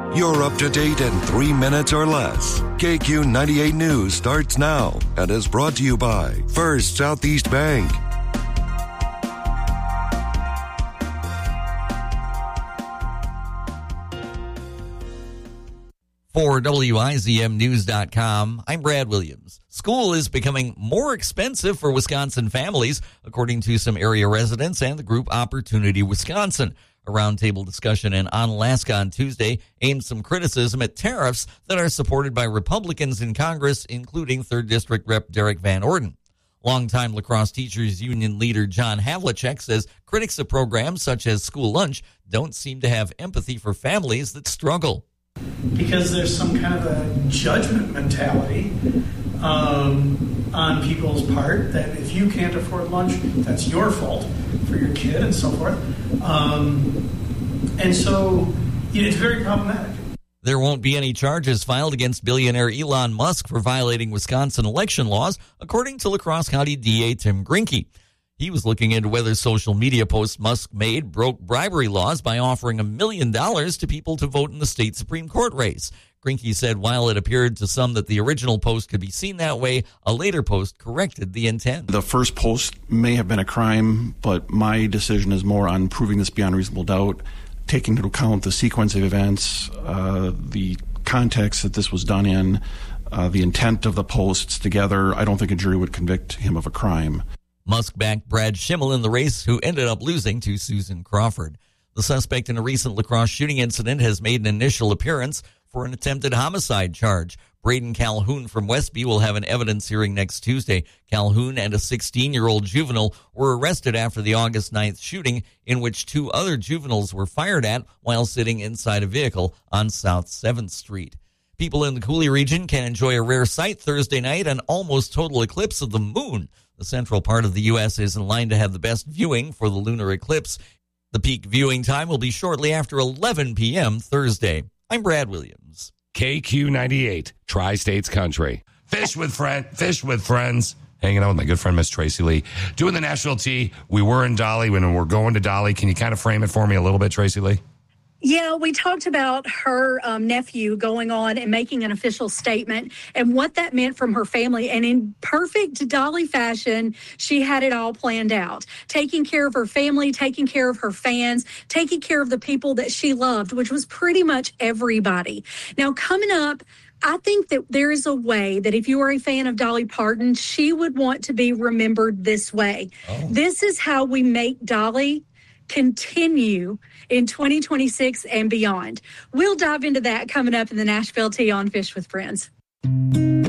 You're up to date in 3 minutes or less. KQ 98 News starts now and is brought to you by First Southeast Bank. For WIZMnews.com, I'm Brad Williams. School is becoming more expensive for Wisconsin families, according to some area residents and the group Opportunity Wisconsin. A roundtable discussion in Onalaska on Tuesday aimed some criticism at tariffs that are supported by Republicans in Congress, including 3rd District Rep. Derek Van Orden. Longtime Lacrosse Teachers Union leader John Havlicek says critics of programs such as school lunch don't seem to have empathy for families that struggle. Because there's some kind of a judgment mentality on people's part that if you can't afford lunch, that's your fault for your kid and so forth. And so it's very problematic. There won't be any charges filed against billionaire Elon Musk for violating Wisconsin election laws, according to La Crosse County DA Tim Grinke. He was looking into whether social media posts Musk made broke bribery laws by offering $1 million to people to vote in the state Supreme Court race. Grinke said while it appeared to some that the original post could be seen that way, a later post corrected the intent. The first post may have been a crime, but my decision is more on proving this beyond reasonable doubt, taking into account the sequence of events, the context that this was done in, the intent of the posts together. I don't think a jury would convict him of a crime. Musk backed Brad Schimmel in the race, who ended up losing to Susan Crawford. The suspect in a recent lacrosse shooting incident has made an initial appearance for an attempted homicide charge. Braden Calhoun from Westby will have an evidence hearing next Tuesday. Calhoun and a 16-year-old juvenile were arrested after the August 9th shooting, in which 2 other juveniles were fired at while sitting inside a vehicle on South 7th Street. People in the Coulee region can enjoy a rare sight Thursday night, an almost total eclipse of the moon. The central part of the U.S. is in line to have the best viewing for the lunar eclipse. The peak viewing time will be shortly after 11 p.m. Thursday. I'm Brad Williams. KQ98, Tri-States Country. Fish with friends. Hanging out with my good friend, Miss Tracy Lee. Doing the National Tea. We were in Dolly when we're going to Dolly. Can you kind of frame it for me a little bit, Tracy Lee? Yeah, we talked about her nephew going on and making an official statement and what that meant from her family. And in perfect Dolly fashion, she had it all planned out. Taking care of her family, taking care of her fans, taking care of the people that she loved, which was pretty much everybody. Now, coming up, I think that there is a way that if you are a fan of Dolly Parton, she would want to be remembered this way. Oh. This is how we make Dolly continue in 2026 and beyond. We'll dive into that coming up in the Nashville Tea on Fish with Friends.